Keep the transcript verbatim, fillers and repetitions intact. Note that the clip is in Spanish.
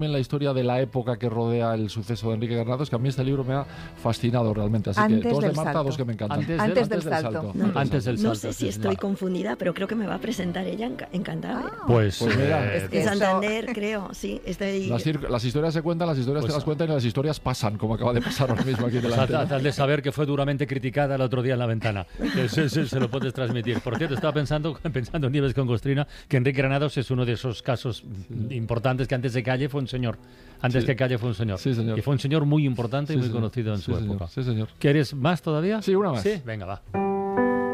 la historia de la época que rodea el suceso de Enrique Granados, que a mí este libro me ha fascinado realmente. Así antes que dos del de Marta, salto. dos que me encantan. Antes, antes del, del salto. salto. No, antes del salto. No sé si estoy confundida, pero creo que me va a presentar ella en, en Cantabria. Ah, pues, pues mira, eh, es que en Santander, eso... creo, sí. Estoy... Las, las historias se cuentan, las historias pues, te las cuentan y las historias pasan, como acaba de pasar ahora mismo aquí en delante. Pues tal de saber que fue duramente criticada el otro día en La Ventana. Se, se, se lo puedes transmitir. Por cierto, estaba pensando, pensando en Nieves con Costrina, que Enrique Granados es uno de esos casos sí. importantes que antes de Calle fue un señor. Antes sí. que Calle fue un señor. Sí, señor. Y fue un señor muy importante y sí, muy señor. conocido en sí, su señor. época. Sí, señor. ¿Quieres más todavía? Sí, una más. Sí, venga, va.